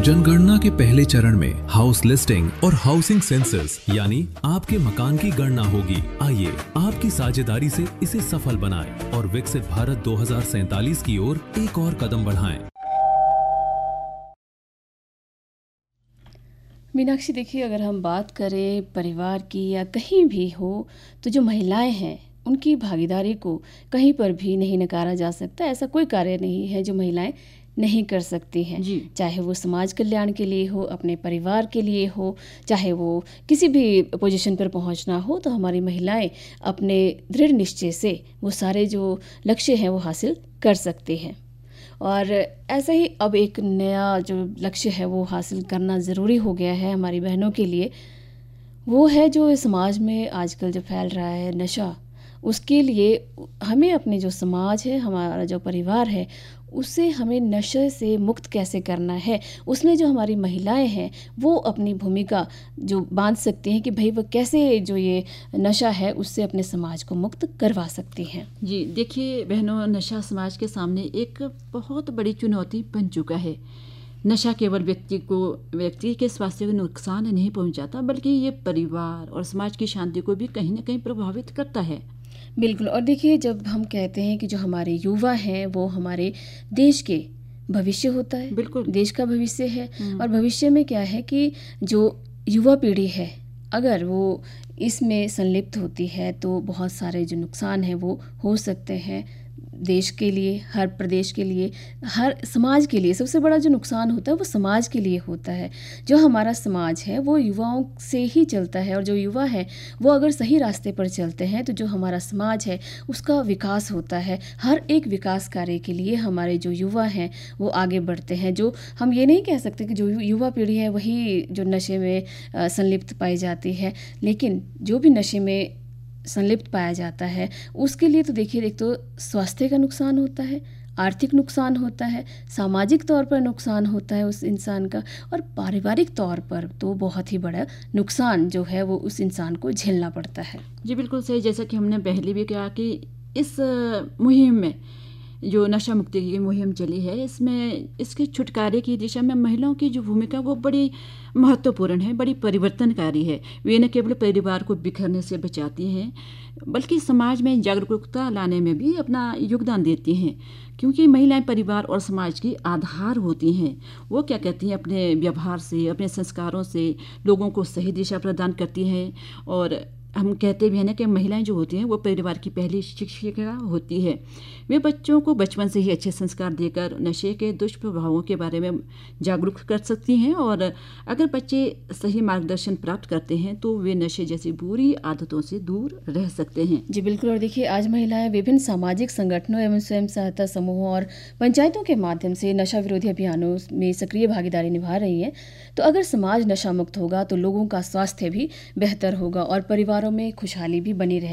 जनगणना के पहले चरण में हाउस लिस्टिंग और हाउसिंग सेंसस यानी आपके मकान की गणना होगी। आइए आपकी साझेदारी से इसे सफल बनाएं और विकसित भारत 2047 की ओर एक और कदम बढ़ाएं। मीनाक्षी, देखिए, अगर हम बात करें परिवार की या कहीं भी हो, तो जो महिलाएं हैं उनकी भागीदारी को कहीं पर भी नहीं नकारा जा सकता। ऐसा कोई कार्य नहीं है जो महिलाएं नहीं कर सकती हैं, चाहे वो समाज कल्याण के लिए हो, अपने परिवार के लिए हो, चाहे वो किसी भी पोजीशन पर पहुंचना हो, तो हमारी महिलाएं अपने दृढ़ निश्चय से वो सारे जो लक्ष्य हैं वो हासिल कर सकती हैं। और ऐसा ही अब एक नया जो लक्ष्य है वो हासिल करना ज़रूरी हो गया है हमारी बहनों के लिए। वो है जो समाज में आजकल जो फैल रहा है नशा, उसके लिए हमें अपने जो समाज है, हमारा जो परिवार है, उससे हमें नशे से मुक्त कैसे करना है। उसमें जो हमारी महिलाएं हैं वो अपनी भूमिका जो बांध सकती हैं कि भाई वो कैसे जो ये नशा है उससे अपने समाज को मुक्त करवा सकती हैं। जी देखिए बहनों, नशा समाज के सामने एक बहुत बड़ी चुनौती बन चुका है। नशा केवल व्यक्ति के स्वास्थ्य को नुकसान नहीं पहुंचाता, बल्कि ये परिवार और समाज की शांति को भी कहीं ना कहीं प्रभावित करता है। बिल्कुल। और देखिए, जब हम कहते हैं कि जो हमारे युवा हैं वो हमारे देश के भविष्य होता है, बिल्कुल देश का भविष्य है। और भविष्य में क्या है कि जो युवा पीढ़ी है अगर वो इसमें संलिप्त होती है तो बहुत सारे जो नुकसान हैं वो हो सकते हैं देश के लिए, हर प्रदेश के लिए, हर समाज के लिए। सबसे बड़ा जो नुकसान होता है वो समाज के लिए होता है। जो हमारा समाज है वो युवाओं से ही चलता है, और जो युवा है वो अगर सही रास्ते पर चलते हैं तो जो हमारा समाज है उसका विकास होता है। हर एक विकास कार्य के लिए हमारे जो युवा हैं वो आगे बढ़ते हैं। जो हम ये नहीं कह सकते कि जो युवा पीढ़ी है वही जो नशे में संलिप्त पाई जाती है, लेकिन जो भी नशे में संलिप्त पाया जाता है उसके लिए तो देखिए, एक तो स्वास्थ्य का नुकसान होता है, आर्थिक नुकसान होता है, सामाजिक तौर पर नुकसान होता है उस इंसान का, और पारिवारिक तौर पर तो बहुत ही बड़ा नुकसान जो है वो उस इंसान को झेलना पड़ता है। जी बिल्कुल सही। जैसा कि हमने पहले भी कहा कि इस मुहिम में जो नशा मुक्ति की मुहिम चली है, इसमें इसके छुटकारे की दिशा में महिलाओं की जो भूमिका वो बड़ी महत्वपूर्ण है, बड़ी परिवर्तनकारी है। वे न केवल परिवार को बिखरने से बचाती हैं, बल्कि समाज में जागरूकता लाने में भी अपना योगदान देती हैं, क्योंकि महिलाएं परिवार और समाज की आधार होती हैं। वो क्या कहती हैं, अपने व्यवहार से, अपने संस्कारों से लोगों को सही दिशा प्रदान करती हैं। और हम कहते भी हैं ना कि महिलाएं जो होती हैं वो परिवार की पहली शिक्षिका होती है। वे बच्चों को बचपन से ही अच्छे संस्कार देकर नशे के दुष्प्रभावों के बारे में जागरूक कर सकती हैं, और अगर बच्चे सही मार्गदर्शन प्राप्त करते हैं तो वे नशे जैसी बुरी आदतों से दूर रह सकते हैं। जी बिल्कुल। और देखिए, आज महिलाएं विभिन्न सामाजिक संगठनों एवं स्वयं सहायता समूहों और पंचायतों के माध्यम से नशा विरोधी अभियानों में सक्रिय भागीदारी निभा रही हैं। तो अगर समाज नशा मुक्त होगा तो लोगों का स्वास्थ्य भी बेहतर होगा और परिवारों में खुशहाली भी बनी रहेगी।